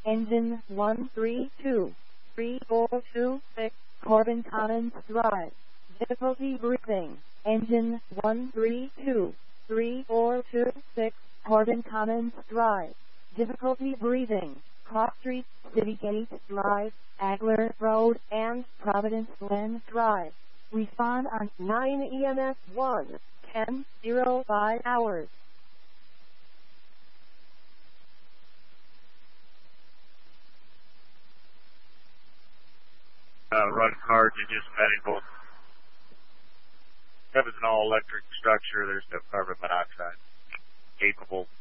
Engine 132, 3426, Corbin Commons Drive. Difficulty breathing. Engine 132, 3426, Corbin Commons Drive. Difficulty breathing. Cross Street, City Gate Drive, Agler Road, and Providence Glen Drive. Respond on 9 EMS 1, 10:05 hours. Run cartridges, medical. If it's an all-electric structure, there's no carbon monoxide capable